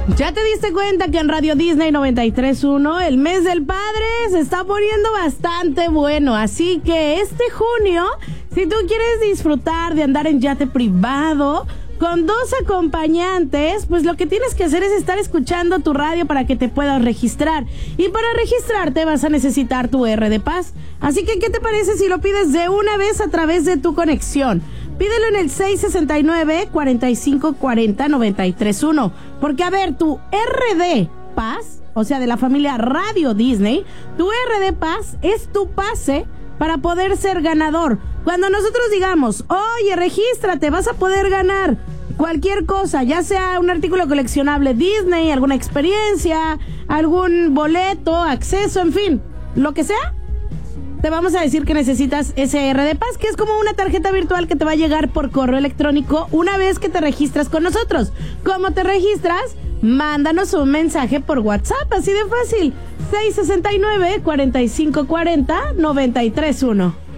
¿Ya te diste cuenta que en Radio Disney 93.1 el mes del padre se está poniendo bastante bueno? Así que este junio, si tú quieres disfrutar de andar en yate privado con 2 acompañantes, pues lo que tienes que hacer es estar escuchando tu radio para que te puedas registrar. Y para registrarte vas a necesitar tu R de Paz. Así que, ¿qué te parece si lo pides de una vez a través de tu conexión? Pídelo en el 669-4540-931. Porque, a ver, tu R de Paz, o sea, de la familia Radio Disney, tu R de Paz es tu pase para poder ser ganador. Cuando nosotros digamos, oye, regístrate, vas a poder ganar cualquier cosa, ya sea un artículo coleccionable Disney, alguna experiencia, algún boleto, acceso, en fin, lo que sea, te vamos a decir que necesitas ese R de Paz, que es como una tarjeta virtual que te va a llegar por correo electrónico una vez que te registras con nosotros. ¿Cómo te registras? Mándanos un mensaje por WhatsApp, así de fácil. 669-4540-931.